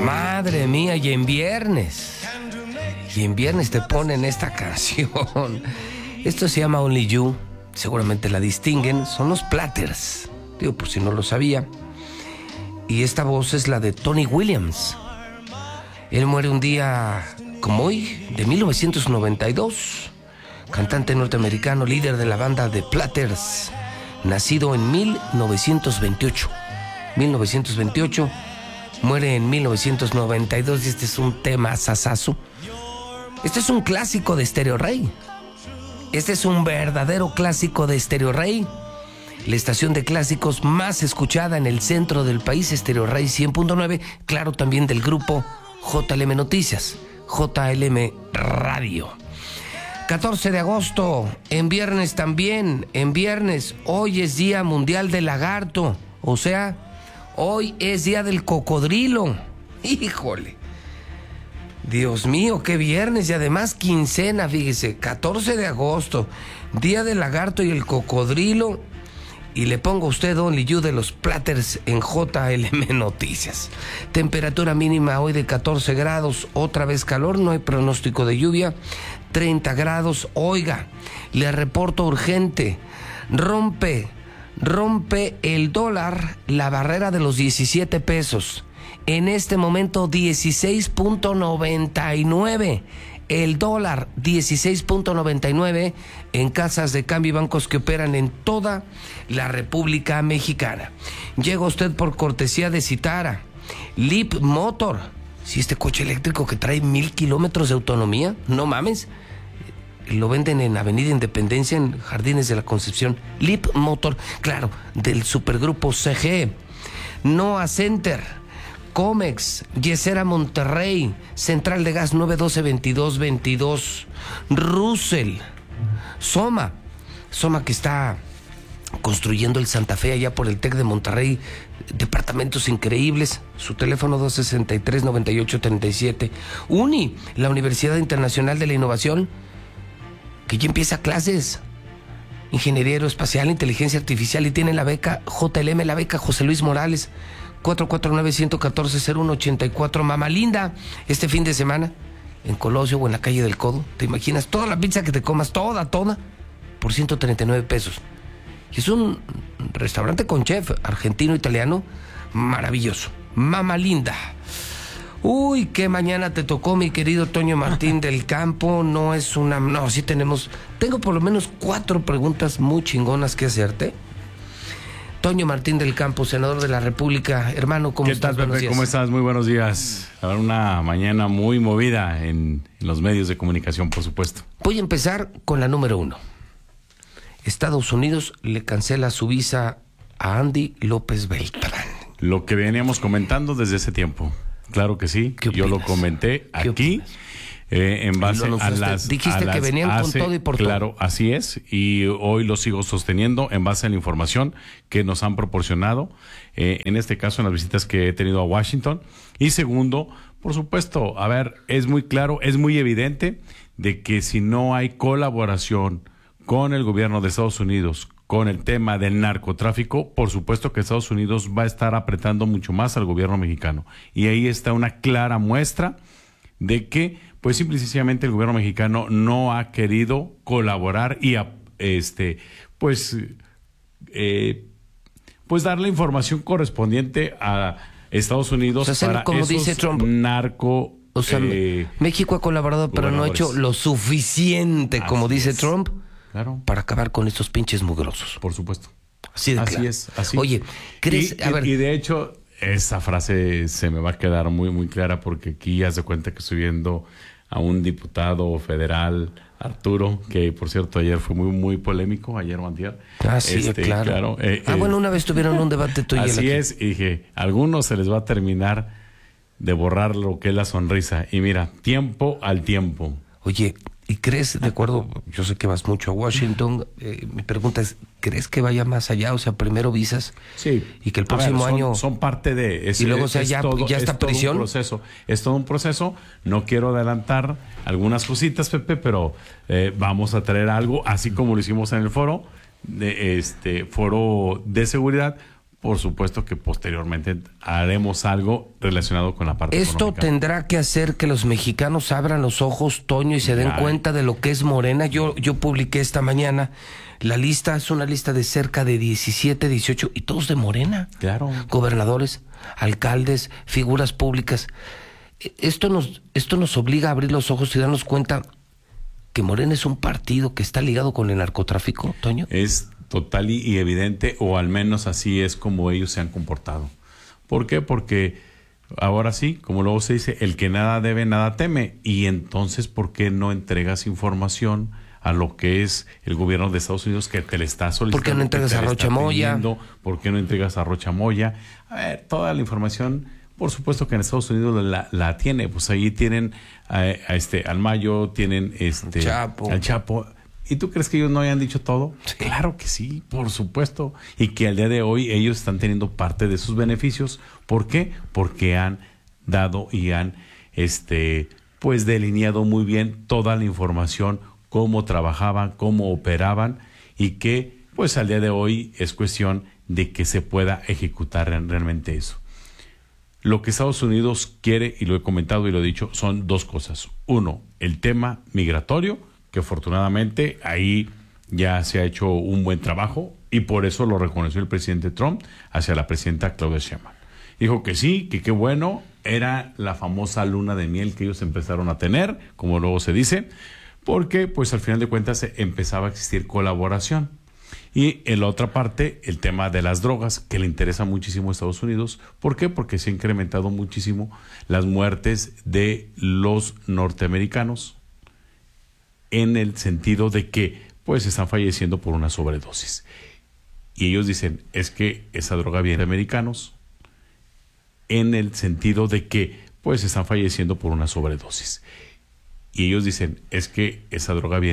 Madre mía, y en viernes te ponen esta canción. Esto se llama Only You, seguramente la distinguen, son los Platters, digo por si no lo sabía. Y esta voz es la de Tony Williams. Él muere un día como hoy, de 1992. Cantante norteamericano, líder de la banda The Platters, nacido en 1928. Muere en 1992 y este es un tema sasazo. Este es un clásico de Stereo Rey. Este es un verdadero clásico de Stereo Rey. La estación de clásicos más escuchada en el centro del país, Stereo Rey 100.9, claro, también del grupo JLM Noticias, JLM Radio. 14 de agosto, en viernes también, hoy es Día Mundial del Lagarto, o sea, hoy es Día del Cocodrilo. Híjole, Dios mío, qué viernes y además quincena, fíjese, 14 de agosto, Día del Lagarto y el Cocodrilo. Y le pongo a usted Only You de los Platters en JLM Noticias. Temperatura mínima hoy de 14 grados, otra vez calor, no hay pronóstico de lluvia. 30 grados, oiga, le reporto urgente, rompe el dólar la barrera de los 17 pesos. En este momento 16.99. El dólar 16.99 en casas de cambio y bancos que operan en toda la República Mexicana. Llega usted por cortesía de Citara, Leap Motor. Si este coche eléctrico que trae 1000 kilómetros de autonomía, no mames. Lo venden en Avenida Independencia, en Jardines de la Concepción. Leap Motor, claro, del supergrupo CGE. Noah Center, Comex, Yesera Monterrey, Central de Gas 912-2222, Russell, Soma que está construyendo el Santa Fe allá por el TEC de Monterrey, departamentos increíbles, su teléfono 263-9837, Uni, la Universidad Internacional de la Innovación, que ya empieza clases, Ingeniería Aeroespacial, Inteligencia Artificial, y tiene la beca JLM, la beca José Luis Morales, 449-114-0184. Mamá Linda, este fin de semana en Colosio o en la calle del Codo, ¿te imaginas? Toda la pizza que te comas, toda, por 139 pesos. Y es un restaurante con chef argentino-italiano maravilloso. Mamá Linda. Uy, qué mañana te tocó, mi querido Toño Martín del Campo. Tengo por lo menos 4 preguntas muy chingonas que hacerte. Toño Martín del Campo, senador de la República. Hermano, ¿cómo estás? ¿Qué tal, Pepe? ¿Cómo estás? Muy buenos días. A ver, una mañana muy movida en los medios de comunicación, por supuesto. Voy a empezar con la número 1. Estados Unidos le cancela su visa a Andy López Beltrán. Lo que veníamos comentando desde ese tiempo. Claro que sí. Yo lo comenté aquí. En base a las... Dijiste que venían con todo y por todo. Claro, así es, y hoy lo sigo sosteniendo en base a la información que nos han proporcionado, en este caso en las visitas que he tenido a Washington. Y segundo, por supuesto, a ver, es muy claro, es muy evidente de que si no hay colaboración con el gobierno de Estados Unidos con el tema del narcotráfico, por supuesto que Estados Unidos va a estar apretando mucho más al gobierno mexicano. Y ahí está una clara muestra de que, pues simple y sencillamente, el gobierno mexicano no ha querido colaborar y pues dar la información correspondiente a Estados Unidos, para como esos dice Trump, narco. O sea, México ha colaborado, pero no ha hecho lo suficiente, como dice Trump, claro, para acabar con estos pinches mugrosos. Por supuesto. Así de claro. Es, así. Oye, ¿crees? Y de hecho, esa frase se me va a quedar muy, muy clara, porque aquí haz de cuenta que estoy viendo a un diputado federal, Arturo, que por cierto ayer fue muy, muy polémico, ayer o antier. Sí, claro. Bueno, una vez tuvieron un debate tú y él. Así es, y dije, a algunos se les va a terminar de borrar lo que es la sonrisa. Y mira, tiempo al tiempo. Oye, ¿y crees, de acuerdo, yo sé que vas mucho a Washington, mi pregunta es, ¿crees que vaya más allá? O sea, primero visas, sí, y que el próximo año... Son parte de... y luego, o sea, ya está prisión. Es todo un proceso. No quiero adelantar algunas cositas, Pepe, pero vamos a traer algo, así como lo hicimos en el foro de seguridad, por supuesto que posteriormente haremos algo relacionado con la parte Esto económica. tendrá que hacer que los mexicanos abran los ojos, Toño, y se den cuenta de lo que es Morena. Yo publiqué esta mañana, la lista es una lista de cerca de 17, 18, y todos de Morena. Claro. Gobernadores, alcaldes, figuras públicas. Esto nos obliga a abrir los ojos y darnos cuenta que Morena es un partido que está ligado con el narcotráfico, Toño. Es total y evidente, o al menos así es como ellos se han comportado. ¿Por qué? Porque ahora sí, como luego se dice, el que nada debe, nada teme. Y entonces, ¿por qué no entregas información a lo que es el gobierno de Estados Unidos que te le está solicitando? ¿Por qué no entregas a Rocha Moya? ¿Por qué no entregas a Rocha Moya? A ver, toda la información, por supuesto que en Estados Unidos la tiene. Pues ahí tienen al Mayo, tienen al Chapo. ¿Y tú crees que ellos no hayan dicho todo? Sí. Claro que sí, por supuesto. Y que al día de hoy ellos están teniendo parte de sus beneficios. ¿Por qué? Porque han dado y han pues delineado muy bien toda la información, cómo trabajaban, cómo operaban, y que pues al día de hoy es cuestión de que se pueda ejecutar realmente eso. Lo que Estados Unidos quiere, y lo he comentado y lo he dicho, son dos cosas. Uno, el tema migratorio, que afortunadamente ahí ya se ha hecho un buen trabajo, y por eso lo reconoció el presidente Trump hacia la presidenta Claudia Sheinbaum. Dijo que sí, que qué bueno, era la famosa luna de miel que ellos empezaron a tener, como luego se dice, porque pues al final de cuentas empezaba a existir colaboración. Y en la otra parte, el tema de las drogas, que le interesa muchísimo a Estados Unidos. ¿Por qué? Porque se han incrementado muchísimo las muertes de los norteamericanos, en el sentido de que pues están falleciendo por una sobredosis. Y ellos dicen, es que esa droga viene de americanos, en el sentido de que pues están falleciendo por una sobredosis. Y ellos dicen, es que esa droga viene